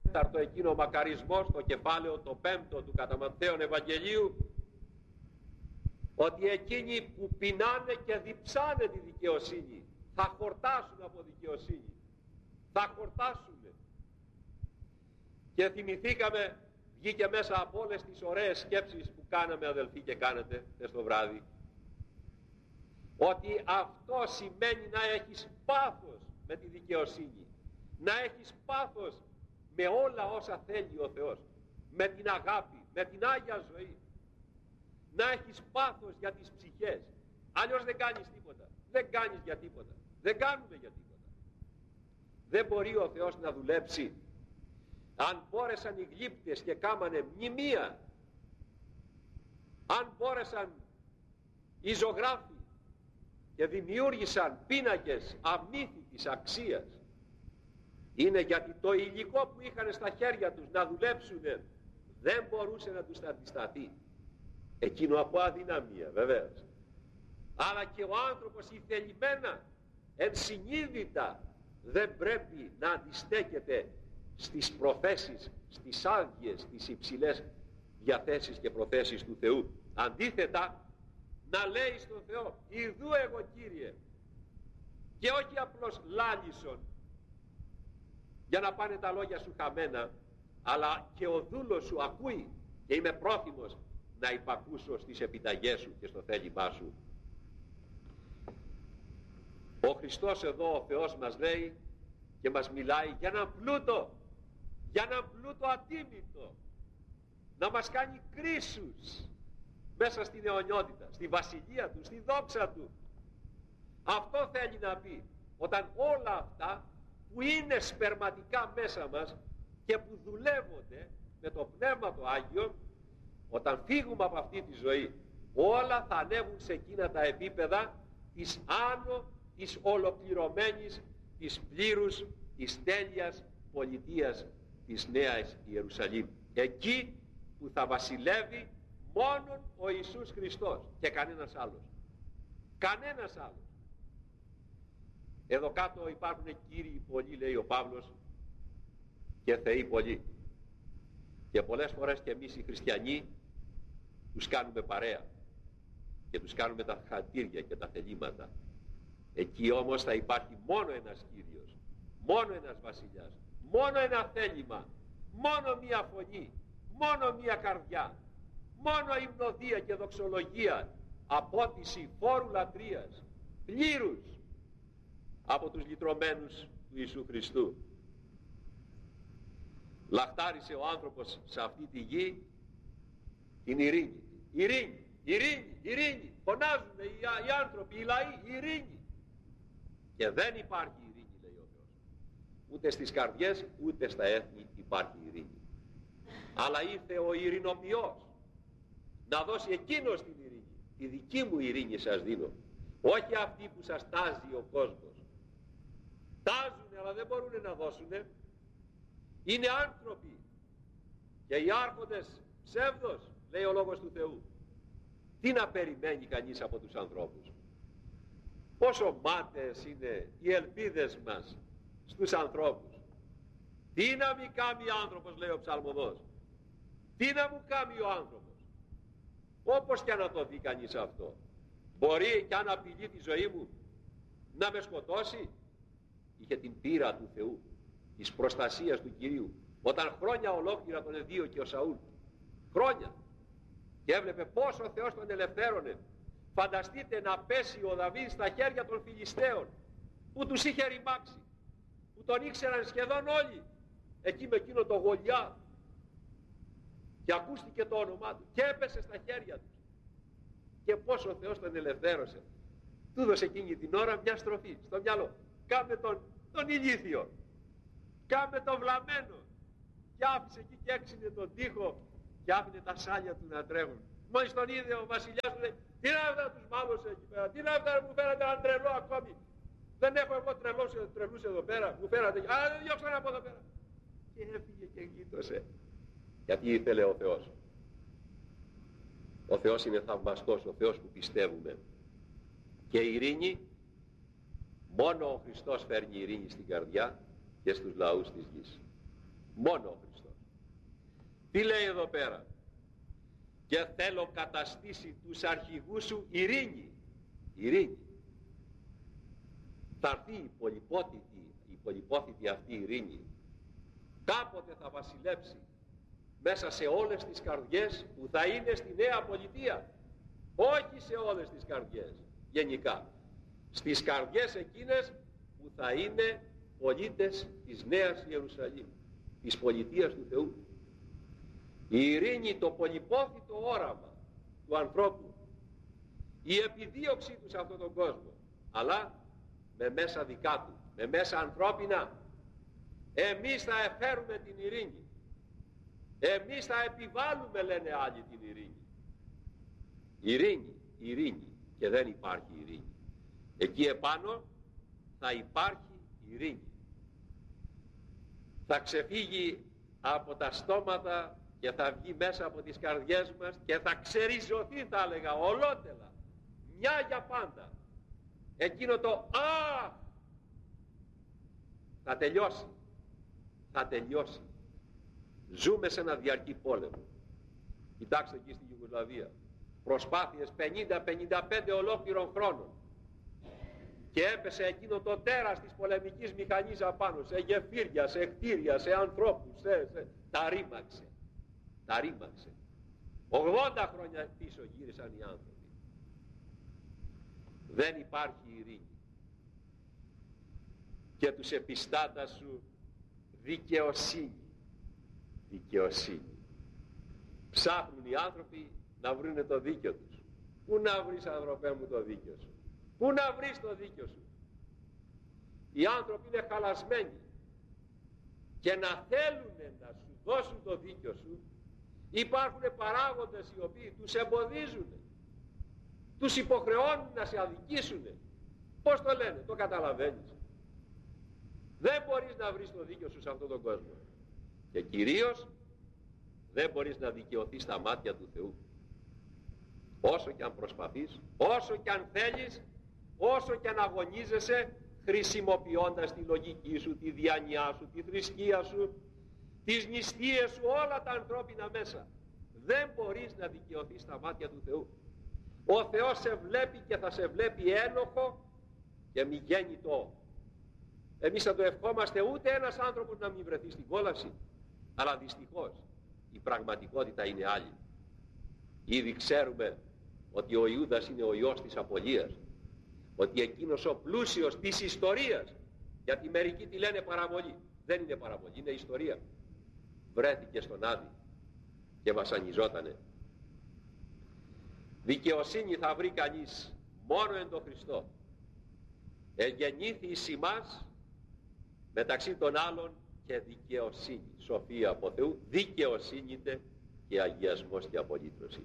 τέταρτο εκείνο μακαρισμό, στο κεφάλαιο το 5ο του κατά Ματθαίον Ευαγγελίου, ότι εκείνοι που πεινάνε και διψάνε τη δικαιοσύνη θα χορτάσουν από δικαιοσύνη, θα χορτάσουν. Και θυμηθήκαμε, βγήκε μέσα από όλες τις ωραίες σκέψεις που κάναμε, αδελφοί, και κάνετε χθες το βράδυ, ότι αυτό σημαίνει να έχεις πάθος με τη δικαιοσύνη, να έχεις πάθος με όλα όσα θέλει ο Θεός, με την αγάπη, με την Άγια ζωή, να έχεις πάθος για τις ψυχές. Αλλιώς δεν κάνεις τίποτα, δεν κάνεις για τίποτα, δεν κάνουμε για τίποτα. Δεν μπορεί ο Θεός να δουλέψει. Αν μπόρεσαν οι Αιγύπτες και κάμανε μνημεία, αν μπόρεσαν οι ζωγράφοι και δημιούργησαν πίνακες αμύθιτης αξίας, είναι γιατί το υλικό που είχαν στα χέρια τους να δουλέψουν δεν μπορούσε να τους αντισταθεί. Εκείνο από αδυναμία βεβαίως. Αλλά και ο άνθρωπος ηθελημένα, ενσυνείδητα, δεν πρέπει να αντιστέκεται στις προθέσεις, στις άδειες, στις υψηλές διαθέσεις και προθέσεις του Θεού. Αντίθετα, να λέει στον Θεό, ιδού εγώ Κύριε, και όχι απλώς λάλησον για να πάνε τα λόγια σου χαμένα, αλλά και ο δούλος σου ακούει και είμαι πρόθυμος να υπακούσω στις επιταγές σου και στο θέλημά σου. Ο Χριστός εδώ, ο Θεός, μας λέει και μας μιλάει για έναν πλούτο, για έναν πλούτο ατίμητο, να μας κάνει κρίσους μέσα στην αιωνιότητα, στη βασιλεία του, στη δόξα του. Αυτό θέλει να πει, όταν όλα αυτά που είναι σπερματικά μέσα μας και που δουλεύονται με το Πνεύμα το Άγιο, όταν φύγουμε από αυτή τη ζωή, όλα θα ανέβουν σε εκείνα τα επίπεδα της άνω, της ολοκληρωμένης, της πλήρους, της τέλειας πολιτείας της Νέας Ιερουσαλήμ. Εκεί που θα βασιλεύει μόνον ο Ιησούς Χριστός και κανένας άλλος. Κανένας άλλος. Εδώ κάτω υπάρχουν κύριοι πολλοί, λέει ο Παύλος, και θεοί πολλοί. Και πολλές φορές και εμείς οι χριστιανοί τους κάνουμε παρέα και τους κάνουμε τα χατήρια και τα θελήματα. Εκεί όμως θα υπάρχει μόνο ένας Κύριος, μόνο ένας βασιλιάς, μόνο ένα θέλημα, μόνο μία φωνή, μόνο μία καρδιά, μόνο υμνοδία και δοξολογία, απότιση φόρου λατρείας, πλήρους από τους λυτρωμένους του Ιησού Χριστού. Λαχτάρισε ο άνθρωπος σε αυτή τη γη την ειρήνη. Ειρήνη, ειρήνη, ειρήνη. Φωνάζουν οι άνθρωποι, οι λαοί, ειρήνη. Και δεν υπάρχει ειρήνη, λέει ο Θεός. Ούτε στις καρδιές, ούτε στα έθνη υπάρχει ειρήνη. Αλλά ήρθε ο ειρηνοποιός να δώσει εκείνος την ειρήνη. Τη δική μου ειρήνη σας δίνω. Όχι αυτή που σας τάζει ο κόσμος. Τάζουνε αλλά δεν μπορούν να δώσουνε. Είναι άνθρωποι και οι άρχοντες ψεύδος, λέει ο Λόγος του Θεού. Τι να περιμένει κανείς από τους ανθρώπους? Πόσο μάταιες είναι οι ελπίδες μας στους ανθρώπους. Τι να μην κάνει ο άνθρωπος, λέει ο ψαλμοδός. Τι να μου κάνει ο άνθρωπος? Όπως και να το δει κανείς αυτό. Μπορεί και αν απειλεί τη ζωή μου να με σκοτώσει. Είχε την πείρα του Θεού, της προστασίας του Κυρίου, όταν χρόνια ολόκληρα τον εδίωκε ο Σαούλ. Χρόνια. Και έβλεπε πόσο ο Θεός τον ελευθέρωνε. Φανταστείτε να πέσει ο Δαβίδ στα χέρια των Φιλιστέων, που τους είχε ρημάξει, που τον ήξεραν σχεδόν όλοι, εκεί με εκείνο το Γολιάθ, και ακούστηκε το όνομά του και έπεσε στα χέρια τους. Και πόσο ο Θεός τον ελευθέρωσε. Του έδωσε εκείνη την ώρα μια στροφή στο μυαλό. Κάμε τον ηλίθιο, κάμε τον βλαμμένο, και άφησε εκεί και έξινε τον τοίχο και άφηνε τα σάλια του να τρέχουν. Μόλις τον είδε ο βασιλιάς του λέει, τι να αυτά τους μάλωσε εκεί πέρα, τι να αυτά μου φέρατε έναν τρελό ακόμη? Δεν έχω εγώ τρελούς εδώ πέρα, μου φέρατε, αλλά δεν διώξανε από εδώ πέρα. Και έφυγε και γλίτωσε. Γιατί ήθελε ο Θεός. Ο Θεός είναι θαυμαστός, ο Θεός που πιστεύουμε. Και η ειρήνη, μόνο ο Χριστός φέρνει ειρήνη στην καρδιά και στους λαούς της γης. Μόνο ο Χριστός. Τι λέει εδώ πέρα? Και θέλω καταστήσει τους αρχηγούς σου ειρήνη. Ειρήνη. Θα έρθει η πολυπόθητη αυτή ειρήνη. Κάποτε θα βασιλέψει μέσα σε όλες τις καρδιές που θα είναι στη Νέα Πολιτεία. Όχι σε όλες τις καρδιές γενικά. Στις καρδιές εκείνες που θα είναι πολίτες της Νέας Ιερουσαλήμ, της πολιτείας του Θεού. Η ειρήνη, το πολυπόθητο όραμα του ανθρώπου, η επιδίωξή του σε αυτόν τον κόσμο, αλλά με μέσα δικά του, με μέσα ανθρώπινα. Εμείς θα εφέρουμε την ειρήνη. Εμείς θα επιβάλλουμε, λένε άλλοι, την ειρήνη. Ειρήνη, ειρήνη, και δεν υπάρχει ειρήνη. Εκεί επάνω θα υπάρχει ειρήνη. Θα ξεφύγει από τα στόματα και θα βγει μέσα από τις καρδιές μας και θα ξεριζωθεί, θα έλεγα, ολότελα, μια για πάντα. Εκείνο το «Α» θα τελειώσει. Θα τελειώσει. Ζούμε σε ένα διαρκή πόλεμο. Κοιτάξτε εκεί στη Ιουγκοσλαβία. Προσπάθειες 50-55 ολόκληρων χρόνων. Και έπεσε εκείνο το τέρας της πολεμικής μηχανής απάνω, σε γεφύρια, σε κτίρια, σε ανθρώπους, τα ρήμαξε. Τα ρήμαξε. 80 χρόνια πίσω γύρισαν οι άνθρωποι. Δεν υπάρχει ειρήνη. Και τους επιστάτας σου δικαιοσύνη. Δικαιοσύνη. Ψάχνουν οι άνθρωποι να βρούνε το δίκιο τους. Πού να βρεις, άνθρωπέ μου, το δίκιο σου? Πού να βρεις το δίκιο σου? Οι άνθρωποι είναι χαλασμένοι και να θέλουν να σου δώσουν το δίκιο σου, υπάρχουν παράγοντες οι οποίοι τους εμποδίζουν, τους υποχρεώνουν να σε αδικήσουν. Πώς το λένε? Το καταλαβαίνεις? Δεν μπορείς να βρεις το δίκιο σου σε αυτόν τον κόσμο. Και κυρίως δεν μπορείς να δικαιωθείς στα μάτια του Θεού. Όσο και αν προσπαθείς, όσο και αν θέλεις, όσο και αν αγωνίζεσαι, χρησιμοποιώντας τη λογική σου, τη διάνοιά σου, τη θρησκεία σου, τις νηστείες σου, όλα τα ανθρώπινα μέσα, δεν μπορείς να δικαιωθείς στα μάτια του Θεού. Ο Θεός σε βλέπει και θα σε βλέπει ένοχο και μη γέννητο. Εμείς θα το ευχόμαστε, ούτε ένας άνθρωπος να μην βρεθεί στην κόλαση, αλλά δυστυχώς η πραγματικότητα είναι άλλη. Ήδη ξέρουμε ότι ο Ιούδας είναι ο ιός της απολίας, ότι εκείνος ο πλούσιος της ιστορίας, γιατί μερικοί τη λένε παραβολή, δεν είναι παραβολή, είναι ιστορία, βρέθηκε στον Άδη και βασανιζότανε. Δικαιοσύνη θα βρει κανείς μόνο εν το Χριστό. Εγεννήθη εις ημάς μεταξύ των άλλων και δικαιοσύνη, σοφία από Θεού, δικαιοσύνητε και αγιασμός και απολύτρωση.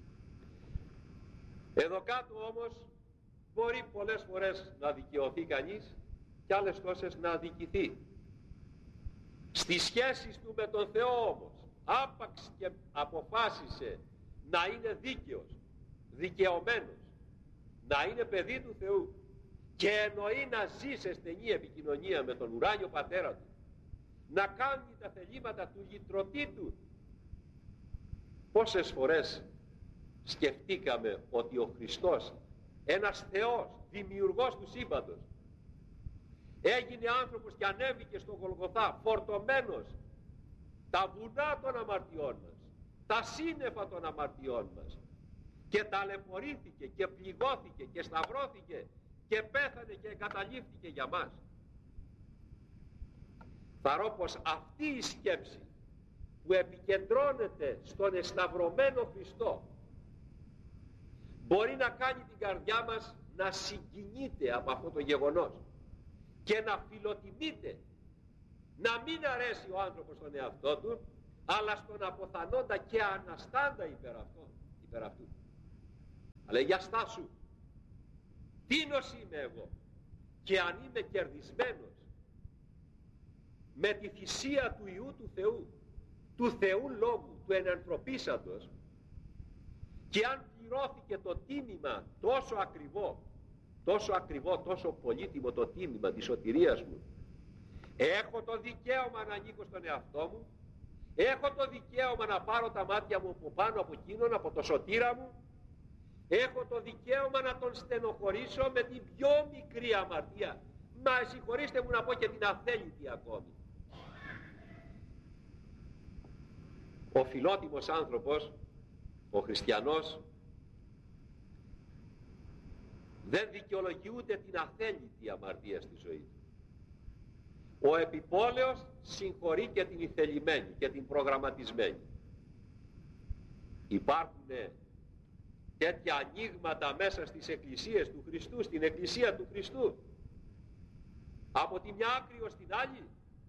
Εδώ κάτω όμως μπορεί πολλές φορές να δικαιωθεί κανείς και άλλες τόσες να αδικηθεί. Στις σχέσεις του με τον Θεό όμως, άπαξ και αποφάσισε να είναι δίκαιος, δικαιωμένος, να είναι παιδί του Θεού και εννοεί να ζει σε στενή επικοινωνία με τον ουράνιο πατέρα του, να κάνει τα θελήματα του λυτρωτή του. Πόσες φορές σκεφτήκαμε ότι ο Χριστός, ένας Θεός, δημιουργός του σύμπαντος, έγινε άνθρωπος και ανέβηκε στο Γολγοθά φορτωμένος τα βουνά των αμαρτιών μας, τα σύννεφα των αμαρτιών μας, και ταλαιπωρήθηκε και πληγώθηκε και σταυρώθηκε και πέθανε και εγκαταλείφθηκε για μας. Θαρώ πως αυτή η σκέψη που επικεντρώνεται στον εσταυρωμένο Χριστό μπορεί να κάνει την καρδιά μας να συγκινείται από αυτό το γεγονός και να φιλοτιμείται, να μην αρέσει ο άνθρωπος στον εαυτό του, αλλά στον αποθανόντα και αναστάντα υπέρ αυτού. Αλλά για στάσου, τίνος είμαι εγώ, και αν είμαι κερδισμένος με τη θυσία του Υιού του Θεού, του Θεού Λόγου, του ενανθρωπίσαντος, και αν πληρώθηκε το τίμημα τόσο ακριβό, τόσο πολύτιμο το τίμημα της σωτηρίας μου, Έχω το δικαίωμα να ανήκω στον εαυτό μου. Έχω το δικαίωμα να πάρω τα μάτια μου από πάνω από εκείνον, από το σωτήρα μου. Έχω το δικαίωμα να τον στενοχωρήσω με την πιο μικρή αμαρτία. Μα συγχωρήστε μου να πω και την αθέλητη ακόμη. Ο φιλότιμος άνθρωπος, ο χριστιανός, δεν δικαιολογεί ούτε την αθέλητη αμαρτία στη ζωή του. Ο επιπόλαιος συγχωρεί και την ηθελημένη και την προγραμματισμένη. Υπάρχουν τέτοια ανοίγματα μέσα στις εκκλησίες του Χριστού, στην εκκλησία του Χριστού, από τη μια άκρη ως την άλλη.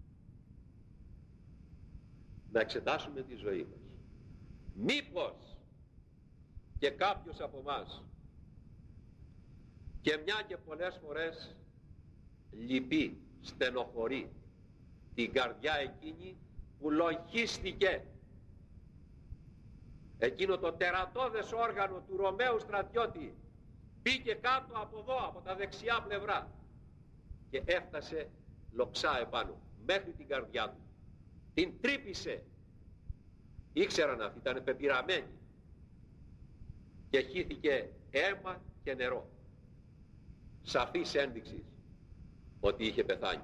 Να εξετάσουμε τη ζωή μας. Μήπως και κάποιος από εμάς, και μια και πολλές φορές λυπεί, στενοχωρεί την καρδιά εκείνη που λογίστηκε εκείνο το τερατώδες όργανο του Ρωμαίου στρατιώτη, μπήκε κάτω από εδώ, από τα δεξιά πλευρά, και έφτασε λοξά επάνω μέχρι την καρδιά του, την τρύπησε. Ήξεραν αυτοί, ήταν πεπειραμένοι, και χύθηκε αίμα και νερό, σαφής ένδειξη ότι είχε πεθάνει.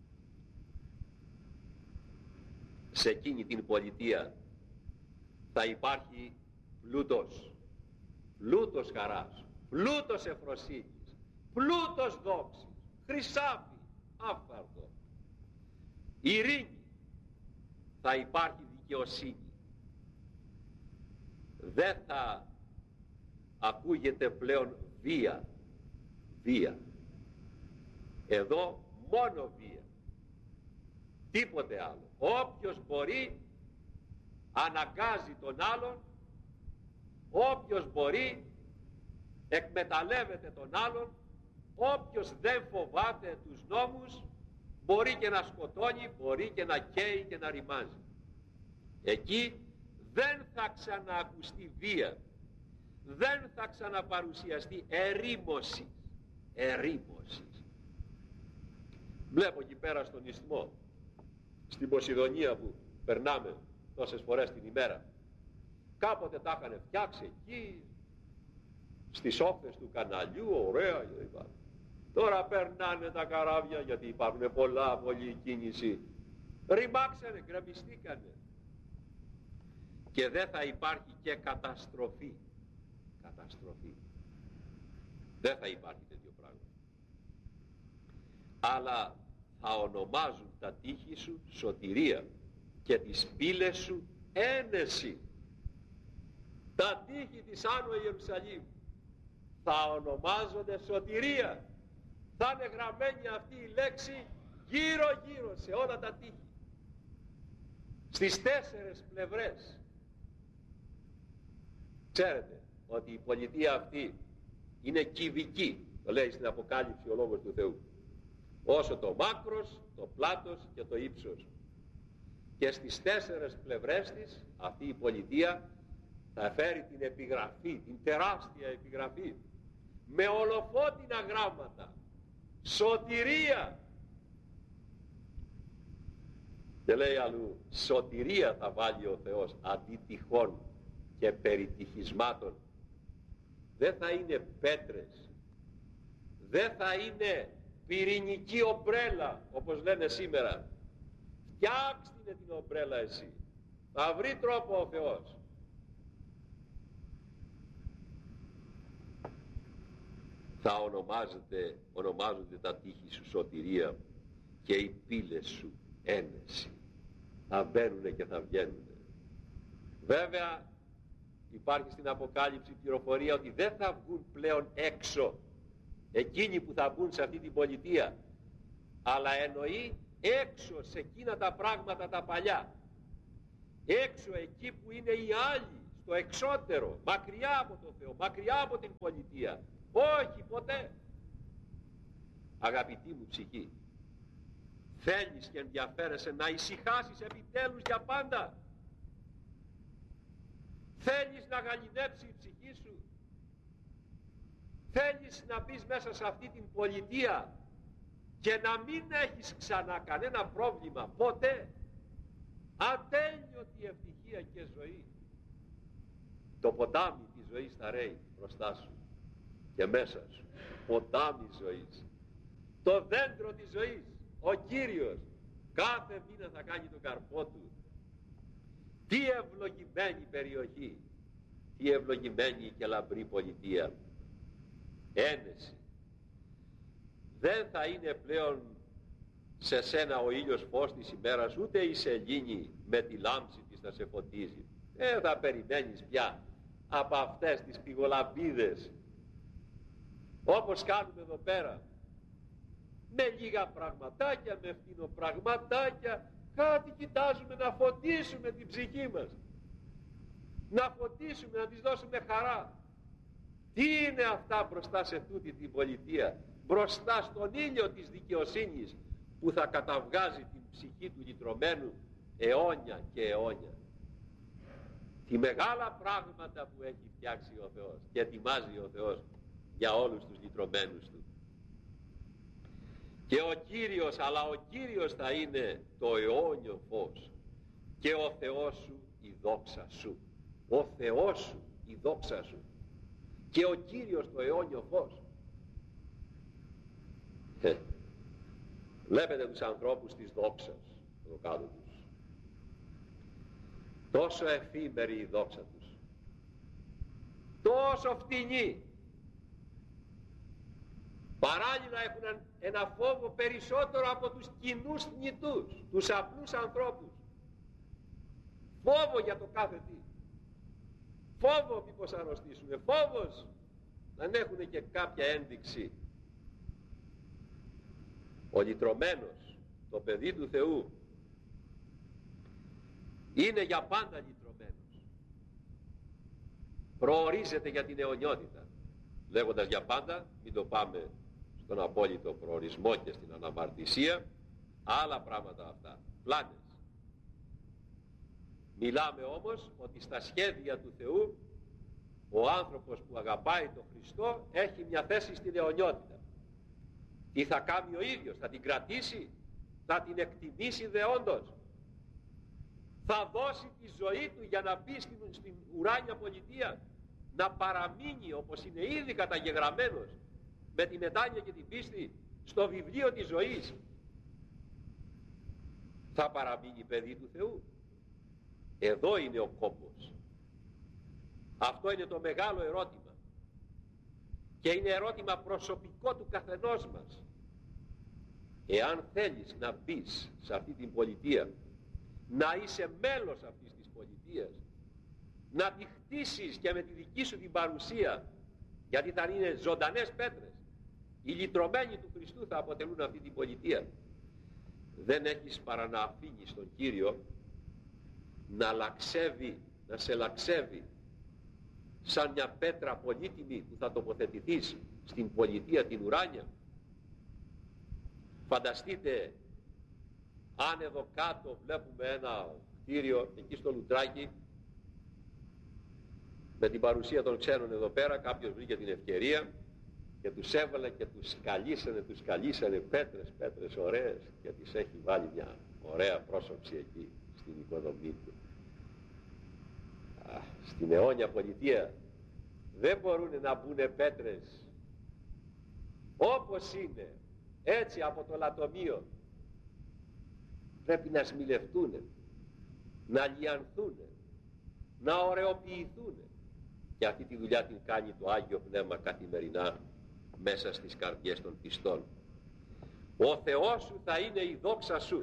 Σε εκείνη την πολιτεία θα υπάρχει πλούτος, πλούτος χαράς, πλούτος ευφροσύνης, πλούτος δόξης, χρυσάφι, άφθαρτο, ειρήνη, θα υπάρχει δικαιοσύνη. Δεν θα ακούγεται πλέον βία, βία. Εδώ μόνο βία, τίποτε άλλο. Όποιος μπορεί αναγκάζει τον άλλον, όποιος μπορεί εκμεταλλεύεται τον άλλον, όποιος δεν φοβάται τους νόμους μπορεί και να σκοτώνει, μπορεί και να καίει και να ρημάζει. Εκεί δεν θα ξαναακουστεί βία, δεν θα ξαναπαρουσιαστεί ερήμωση, ερήμωση. Βλέπω εκεί πέρα στον Ισθμό, στην Ποσειδονία που περνάμε τόσες φορές την ημέρα, κάποτε τα είχαν φτιάξει εκεί στις όχθες του καναλιού, ωραία κλπ. Τώρα περνάνε τα καράβια, γιατί υπάρχουν πολλή κίνηση, ρημάξανε, γκρεμιστήκανε, και δεν θα υπάρχει και καταστροφή. Καταστροφή δεν θα υπάρχει τέτοιο πράγμα, αλλά θα ονομάζουν τα τείχη σου σωτηρία και τις πύλες σου ένεση. Τα τείχη της Άνω Ιερουσαλήμ θα ονομάζονται σωτηρία. Θα είναι γραμμένη αυτή η λέξη γύρω γύρω σε όλα τα τείχη, στις 4 πλευρές. Ξέρετε ότι η πολιτεία αυτή είναι κυβική, το λέει στην Αποκάλυψη ο Λόγος του Θεού, όσο το μάκρος, το πλάτος και το ύψος. Και στις 4 πλευρές της αυτή η πολιτεία θα φέρει την επιγραφή, την τεράστια επιγραφή, με ολοφώτινα γράμματα, σωτηρία. Και λέει αλλού, σωτηρία θα βάλει ο Θεός αντί τυχών και περιτυχισμάτων. Δεν θα είναι πέτρες, δεν θα είναι πυρηνική ομπρέλα όπως λένε σήμερα. Φτιάξτε την ομπρέλα εσύ, θα βρει τρόπο ο Θεός. Θα ονομάζονται τα τείχη σου σωτηρία και οι πύλες σου ένεση. Θα μπαίνουνε και θα βγαίνουνε. Βέβαια υπάρχει στην Αποκάλυψη πληροφορία ότι δεν θα βγουν πλέον έξω εκείνοι που θα μπουν σε αυτή την πολιτεία, αλλά εννοεί έξω σε εκείνα τα πράγματα τα παλιά, έξω εκεί που είναι οι άλλοι, στο εξώτερο, μακριά από τον Θεό, μακριά από την πολιτεία. Όχι ποτέ. Αγαπητή μου ψυχή, θέλεις και ενδιαφέρεσαι να ησυχάσεις επιτέλους για πάντα? Θέλεις να γαληνέψει η ψυχή σου? Θέλεις να μπεις μέσα σε αυτή την πολιτεία και να μην έχεις ξανά κανένα πρόβλημα ποτέ, ατέλειωτη ευτυχία και ζωή. Το ποτάμι της ζωής θα ρέει μπροστά σου και μέσα σου, ποτάμι ζωής. Το δέντρο της ζωής, ο Κύριος, κάθε μήνα θα κάνει τον καρπό του. Τι ευλογημένη περιοχή, τι ευλογημένη και λαμπρή πολιτεία. Ένεση. Δεν θα είναι πλέον σε σένα ο ήλιος φως της ημέρας, ούτε η σελήνη με τη λάμψη της θα σε φωτίζει. Θα περιμένεις πια από αυτές τις πηγολαμπίδες, όπως κάνουμε εδώ πέρα, με λίγα πραγματάκια, με φτηνοπραγματάκια, κάτι κοιτάζουμε να φωτίσουμε την ψυχή μας, να φωτίσουμε, να της δώσουμε χαρά. Τι είναι αυτά μπροστά σε τούτη την πολιτεία, μπροστά στον ήλιο της δικαιοσύνης που θα καταβγάζει την ψυχή του λυτρωμένου αιώνια και αιώνια. Τι μεγάλα πράγματα που έχει φτιάξει ο Θεός και ετοιμάζει ο Θεός για όλους τους λυτρωμένους του. Και ο Κύριος, αλλά ο Κύριος θα είναι το αιώνιο φως και ο Θεός σου η δόξα σου. Ο Θεός σου η δόξα σου και ο Κύριος το αιώνιο φως. Βλέπετε τους ανθρώπους της δόξας εδώ κάτω τους. Τόσο εφήμερη η δόξα τους, τόσο φτηνή. Παράλληλα έχουν ένα φόβο περισσότερο από τους κοινούς θνητούς, τους απλούς ανθρώπους. Φόβο για το κάθε τι. Φόβο μήπως αρρωστήσουν, φόβος να έχουν και κάποια ένδειξη. Ο λυτρωμένος, το παιδί του Θεού, είναι για πάντα λυτρωμένος. Προορίζεται για την αιωνιότητα. Λέγοντας για πάντα, μην το πάμε στον απόλυτο προορισμό και στην αναμαρτησία, άλλα πράγματα αυτά, πλάνες. Μιλάμε όμως ότι στα σχέδια του Θεού ο άνθρωπος που αγαπάει τον Χριστό έχει μια θέση στην αιωνιότητα. Τι θα κάνει ο ίδιος, θα την κρατήσει, θα την εκτιμήσει δεόντως, θα δώσει τη ζωή του για να μπει στην ουράνια πολιτεία, να παραμείνει όπως είναι ήδη καταγεγραμμένος με τη μετάνοια και την πίστη στο βιβλίο της ζωής. Θα παραμείνει παιδί του Θεού. Εδώ είναι ο κόμπος. Αυτό είναι το μεγάλο ερώτημα και είναι ερώτημα προσωπικό του καθενός μας. Εάν θέλεις να μπεις σε αυτή την πολιτεία, να είσαι μέλος αυτής της πολιτείας, να τη χτίσεις και με τη δική σου την παρουσία, γιατί θα είναι ζωντανές πέτρες, οι λυτρωμένοι του Χριστού θα αποτελούν αυτή την πολιτεία, δεν έχεις παρά να αφήνεις τον Κύριο να λαξεύει, να σε λαξεύει σαν μια πέτρα πολύτιμη που θα τοποθετηθείς στην πολιτεία την ουράνια. Φανταστείτε αν εδώ κάτω βλέπουμε ένα κτίριο εκεί στο Λουτράκι με την παρουσία των ξένων εδώ πέρα, κάποιος βρήκε την ευκαιρία και τους έβαλε και τους σκαλίσανε πέτρες ωραίες και τις έχει βάλει μια ωραία πρόσωψη εκεί στην οικοδομή του. Στην αιώνια πολιτεία δεν μπορούν να μπουν πέτρες όπως είναι, έτσι από το λατομείο. Πρέπει να σμιλευτούν, να λιανθούν, να ωραιοποιηθούν, και αυτή τη δουλειά την κάνει το Άγιο Πνεύμα καθημερινά μέσα στις καρδιές των πιστών. Ο Θεός σου θα είναι η δόξα σου.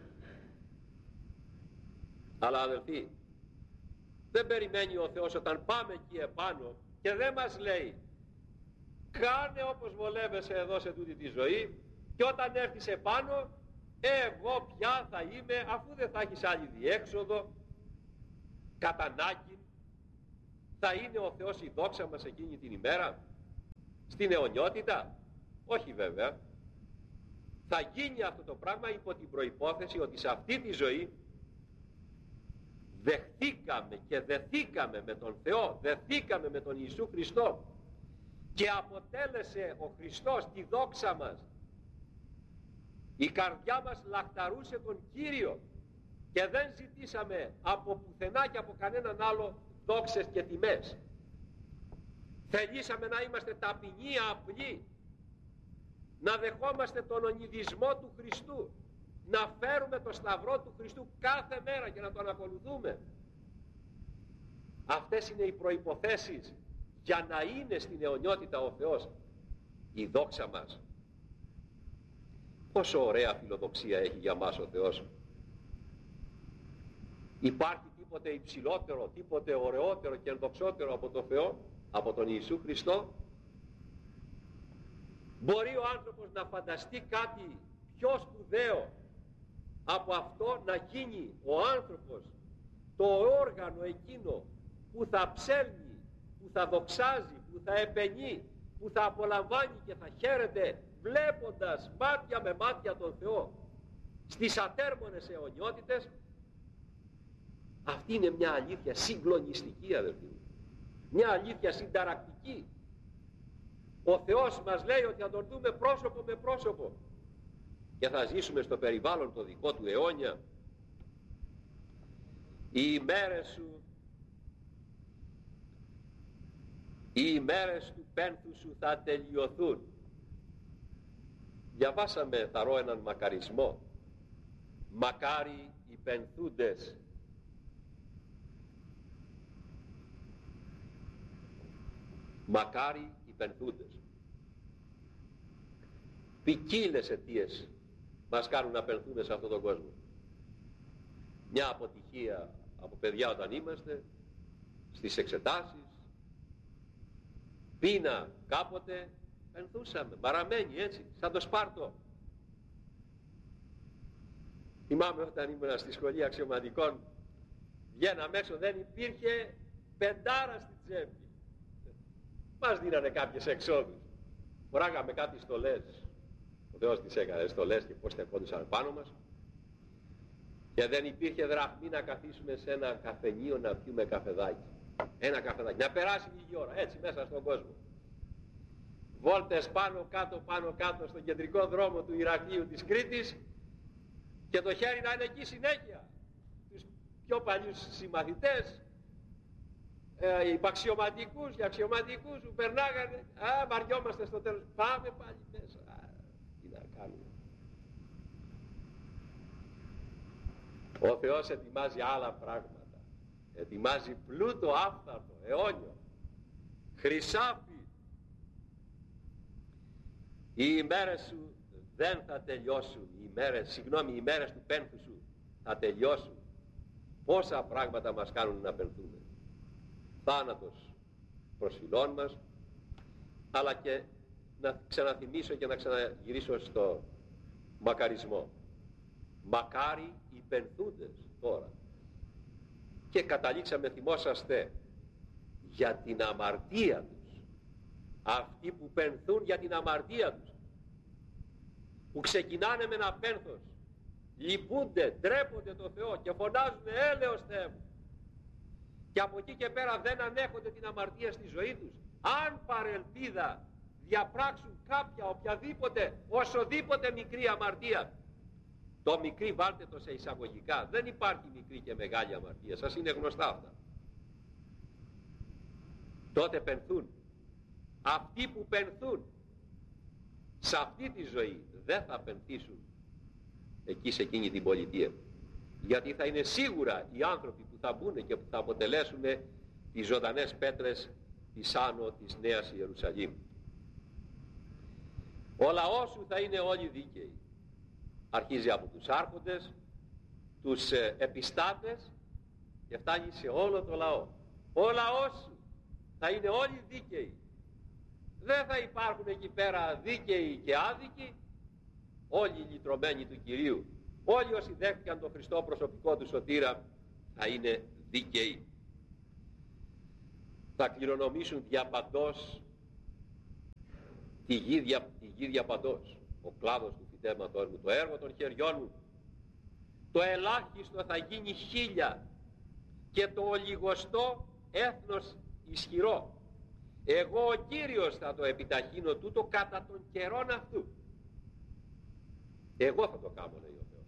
Αλλά αδελφοί, δεν περιμένει ο Θεός όταν πάμε εκεί επάνω και δεν μας λέει κάνε όπως βολεύεσαι εδώ σε τούτη τη ζωή και όταν έρθεις επάνω εγώ πια θα είμαι, αφού δεν θα έχεις άλλη διέξοδο, κατά ανάγκη θα είναι ο Θεός η δόξα μας εκείνη την ημέρα στην αιωνιότητα. Όχι βέβαια. Θα γίνει αυτό το πράγμα υπό την προϋπόθεση ότι σε αυτή τη ζωή δεχθήκαμε και δεθήκαμε με τον Θεό, δεθήκαμε με τον Ιησού Χριστό και αποτέλεσε ο Χριστός τη δόξα μας Η καρδιά μας λαχταρούσε τον Κύριο και δεν ζητήσαμε από πουθενά και από κανέναν άλλο δόξες και τιμές. Θελήσαμε να είμαστε ταπεινοί, απλοί, να δεχόμαστε τον ονειδισμό του Χριστού, να φέρουμε το σταυρό του Χριστού κάθε μέρα και να τον ακολουθούμε. Αυτές είναι οι προϋποθέσεις για να είναι στην αιωνιότητα ο Θεός η δόξα μας. Πόσο ωραία φιλοδοξία έχει για μας ο Θεός. Υπάρχει τίποτε υψηλότερο, τίποτε ωραιότερο και ενδοξότερο από τον Θεό, από τον Ιησού Χριστό? Μπορεί ο άνθρωπος να φανταστεί κάτι πιο σπουδαίο από αυτό, να γίνει ο άνθρωπος το όργανο εκείνο που θα ψέλνει, που θα δοξάζει, που θα επενεί, που θα απολαμβάνει και θα χαίρεται βλέποντας μάτια με μάτια τον Θεό στις ατέρμονες αιωνιότητες? Αυτή είναι μια αλήθεια συγκλονιστική, αδελφοί μου. Μια αλήθεια συνταρακτική. Ο Θεός μας λέει ότι θα τον δούμε πρόσωπο με πρόσωπο και θα ζήσουμε στο περιβάλλον το δικό του αιώνια. Οι ημέρες του πένθου σου θα τελειωθούν. Διαβάσαμε, θαρώ, έναν μακαρισμό. Μακάρι οι πενθούντες. Μακάρι οι πενθούντες. Ποικίλες αιτίες μας κάνουν να πενθούμε σε αυτόν τον κόσμο. Μια αποτυχία από παιδιά όταν είμαστε, στις εξετάσεις, πείνα κάποτε, πενθούσαμε, μαραμένοι έτσι, σαν το Σπάρτο. Θυμάμαι όταν ήμουν στη σχολή αξιωματικών, βγαίναμε έξω, δεν υπήρχε πεντάρα στην τσέπη. Μας δίνανε κάποιες εξόδους. Φοράγαμε κάτι στολές. Ο Θεός τις έκανε στολές και πώς τεκόντουσαν πάνω μας. Και δεν υπήρχε δραχμή να καθίσουμε σε ένα καφενείο να πιούμε καφεδάκι. Ένα καφεδάκι. Να περάσει λίγη ώρα, έτσι μέσα στον κόσμο. Βόλτες πάνω κάτω στον κεντρικό δρόμο του Ηρακλείου της Κρήτης και το χέρι να είναι εκεί συνέχεια. Τους πιο παλιούς συμμαθητές, υπαξιωματικούς και αξιωματικούς που περνάγανε, βαριόμαστε στο τέλος, πάμε πάλι μέσα. Τι να κάνουμε. Ο Θεός ετοιμάζει άλλα πράγματα. Ετοιμάζει πλούτο άφθαρτο, αιώνιο, χρυσάφι. Οι ημέρες σου δεν θα τελειώσουν. Οι ημέρες του πένθου σου θα τελειώσουν. Πόσα πράγματα μας κάνουν να πενθούμε. Θάνατος προσφυλών μας, αλλά και να ξαναθυμίσω και να ξαναγυρίσω στο μακαρισμό. Μακάρι οι πενθούντες τώρα. Και καταλήξαμε, θυμόσαστε, για την αμαρτία τους. Αυτοί που πενθούν για την αμαρτία τους, που ξεκινάνε με ένα πένθος, λυπούνται, ντρέπονται το Θεό και φωνάζουν έλεος Θεέ μου, και από εκεί και πέρα δεν ανέχονται την αμαρτία στη ζωή τους. Αν παρελπίδα διαπράξουν κάποια, οποιαδήποτε, οσοδήποτε μικρή αμαρτία, το μικρή βάλτε το σε εισαγωγικά, δεν υπάρχει μικρή και μεγάλη αμαρτία, σας είναι γνωστά αυτά, τότε πενθούν. Αυτοί που πενθούν σε αυτή τη ζωή δεν θα πενθήσουν εκεί σε εκείνη την πολιτεία, γιατί θα είναι σίγουρα οι άνθρωποι που θα μπουν και που θα αποτελέσουν τις ζωντανές πέτρες της άνω της Νέας Ιερουσαλήμ. Ο λαός σου θα είναι όλοι δίκαιοι. Αρχίζει από τους άρχοντες, τους επιστάτες και φτάνει σε όλο το λαό. Ο λαός σου θα είναι όλοι δίκαιοι. Δεν θα υπάρχουν εκεί πέρα δίκαιοι και άδικοι, όλοι οι λυτρωμένοι του Κυρίου. Όλοι όσοι δέχτηκαν τον Χριστό προσωπικό του σωτήρα θα είναι δίκαιοι. Θα κληρονομήσουν διαπαντός τη γη διαπαντός. Ο κλάδος του φυτέματός μου, το έργο των χεριών μου. Το ελάχιστο θα γίνει 1000 και το ολιγοστό έθνος ισχυρό. Εγώ ο Κύριος θα το επιταχύνω τούτο κατά των καιρών αυτού. Εγώ θα το κάνω, λέει ο Θεός.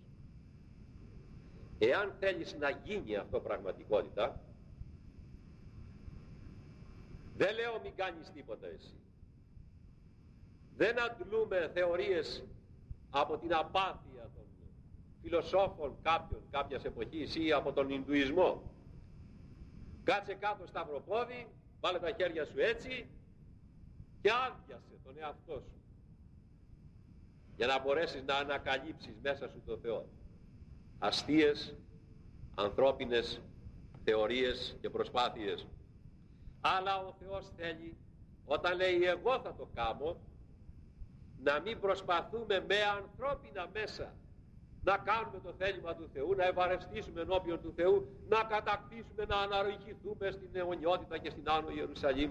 Εάν θέλεις να γίνει αυτό πραγματικότητα, δεν λέω μην κάνεις τίποτα εσύ. Δεν αντλούμε θεωρίες από την απάθεια των φιλοσόφων κάποιας εποχής ή από τον Ινδουισμό. Κάτσε κάτω σταυροπόδι, βάλε τα χέρια σου έτσι και άδειασε τον εαυτό σου για να μπορέσεις να ανακαλύψεις μέσα σου τον Θεό. Αστείες ανθρώπινες θεωρίες και προσπάθειες. Αλλά ο Θεός θέλει, όταν λέει εγώ θα το κάνω, να μην προσπαθούμε με ανθρώπινα μέσα να κάνουμε το θέλημα του Θεού, να ευαρεστήσουμε ενώπιον του Θεού, να κατακτήσουμε, να αναρροικηθούμε στην αιωνιότητα και στην Άνω Ιερουσαλήμ,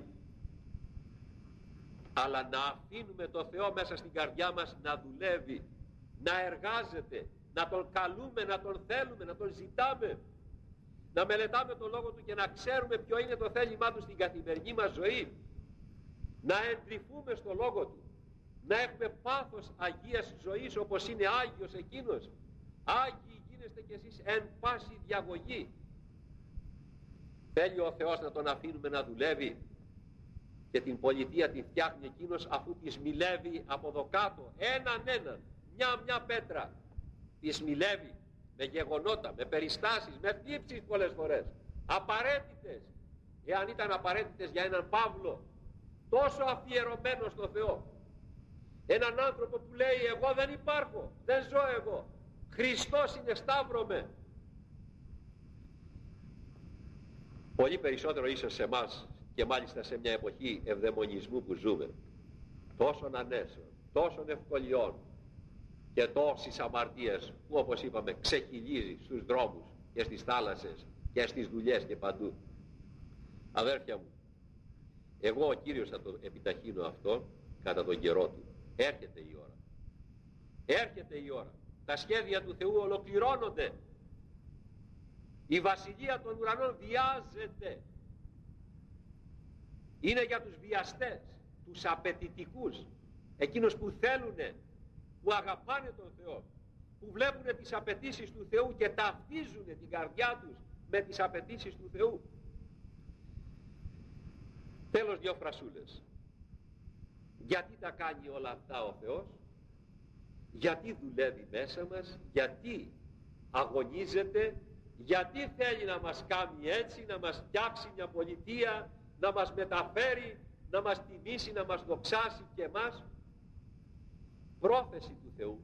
αλλά να αφήνουμε το Θεό μέσα στην καρδιά μας να δουλεύει, να εργάζεται, να τον καλούμε, να τον θέλουμε, να τον ζητάμε, να μελετάμε τον Λόγο Του και να ξέρουμε ποιο είναι το θέλημά Του στην καθημερινή μας ζωή, να εντρυφούμε στο Λόγο Του, να έχουμε πάθος αγίας ζωής όπως είναι Άγιος εκείνος. Άγιοι γίνεστε κι εσείς εν πάση διαγωγή. Θέλει ο Θεός να τον αφήνουμε να δουλεύει και την πολιτεία τη φτιάχνει εκείνος αφού τη σμιλεύει από εδώ κάτω, έναν, μια πέτρα τη σμιλεύει με γεγονότα, με περιστάσεις, με θλίψεις πολλές φορές, απαραίτητες, εάν ήταν απαραίτητες για έναν Παύλο τόσο αφιερωμένο στο Θεό, έναν άνθρωπο που λέει εγώ δεν υπάρχω, δεν ζω εγώ, Χριστός είναι, σταύρωμε. Πολύ περισσότερο ίσως σε εμάς και μάλιστα σε μια εποχή ευδαιμονισμού που ζούμε, τόσων ανέσεων, τόσων ευκολιών και τόσες αμαρτίες που όπως είπαμε ξεχυλίζει στους δρόμους και στις θάλασσες και στις δουλειές και παντού. Αδέρφια μου, εγώ ο Κύριος θα το επιταχύνω αυτό κατά τον καιρό Του. Έρχεται η ώρα. Έρχεται η ώρα. Τα σχέδια του Θεού ολοκληρώνονται. Η βασιλεία των ουρανών βιάζεται. Είναι για τους βιαστές, τους απαιτητικούς, εκείνους που θέλουνε, που αγαπάνε τον Θεό, που βλέπουνε τις απαιτήσεις του Θεού και ταυτίζουνε την καρδιά τους με τις απαιτήσεις του Θεού. Τέλος, δύο φρασούλες. Γιατί τα κάνει όλα αυτά ο Θεός? Γιατί δουλεύει μέσα μας? Γιατί αγωνίζεται? Γιατί θέλει να μας κάνει έτσι, να μας φτιάξει μια πολιτεία, να μας μεταφέρει, να μας τιμήσει, να μας δοξάσει και εμάς? Πρόθεση του Θεού,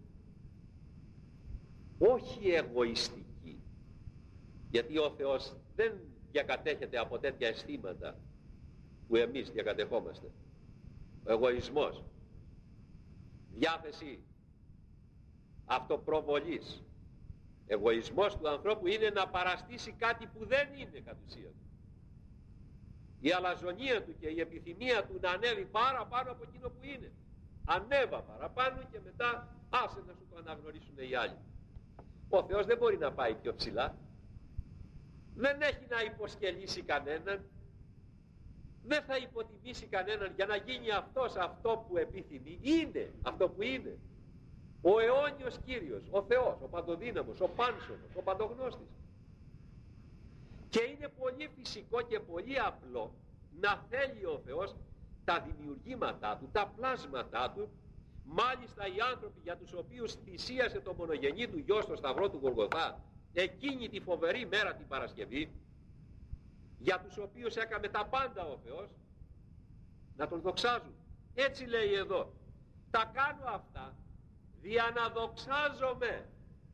όχι εγωιστική, γιατί ο Θεός δεν διακατέχεται από τέτοια αισθήματα που εμείς διακατεχόμαστε. Ο εγωισμός, διάθεση αυτοπροβολής, εγωισμός του ανθρώπου είναι να παραστήσει κάτι που δεν είναι κατ' ουσίαν. Η αλαζονία του και η επιθυμία του να ανέβει παραπάνω από εκείνο που είναι. Ανέβα παραπάνω και μετά άσε να σου το αναγνωρίσουν οι άλλοι. Ο Θεός δεν μπορεί να πάει πιο ψηλά. Δεν έχει να υποσκελίσει κανέναν. Δεν θα υποτιμήσει κανέναν για να γίνει αυτός αυτό που επιθυμεί. Είναι αυτό που είναι. Ο αιώνιος Κύριος, ο Θεός, ο παντοδύναμος, ο πάνσονος, ο παντογνώστης. Και είναι πολύ φυσικό και πολύ απλό να θέλει ο Θεός τα δημιουργήματά Του, τα πλάσματά Του, μάλιστα οι άνθρωποι για τους οποίους θυσίασε το μονογενή Του Γιο στο σταυρό του Γολγοθά εκείνη τη φοβερή μέρα την Παρασκευή, για τους οποίους έκαμε τα πάντα ο Θεός, να Τον δοξάζουν. Έτσι λέει εδώ, τα κάνω αυτά δια να δοξάζομαι.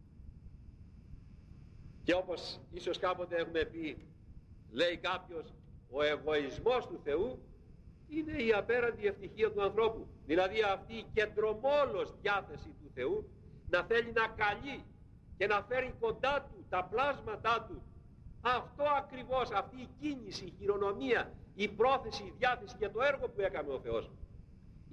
Και όπως ίσως κάποτε έχουμε πει, λέει κάποιος, ο εγωισμός του Θεού είναι η απέραντη ευτυχία του ανθρώπου. Δηλαδή αυτή η κεντρομόλος διάθεση του Θεού να θέλει να καλεί και να φέρει κοντά Του τα πλάσματά Του. Αυτό ακριβώς, αυτή η κίνηση, η χειρονομία, η πρόθεση, η διάθεση και το έργο που έκανε ο Θεός